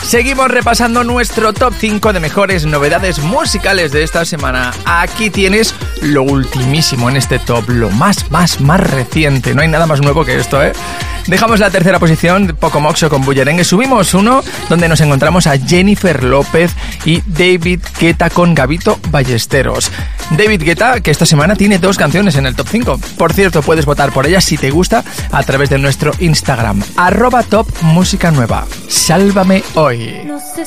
Seguimos repasando nuestro top 5 de mejores novedades musicales de esta semana. Aquí tienes lo ultimísimo en este top, lo más reciente. No hay nada más nuevo que esto, ¿eh? Dejamos la tercera posición de Poco Moxo con Bullerengue. Subimos uno donde nos encontramos a Jennifer López y David Guetta con Gabito Ballesteros. David Guetta, que esta semana tiene 2 canciones en el top 5. Por cierto, puedes votar por ellas si te gusta a través de nuestro Instagram, @top música nueva. Sálvame hoy. No sé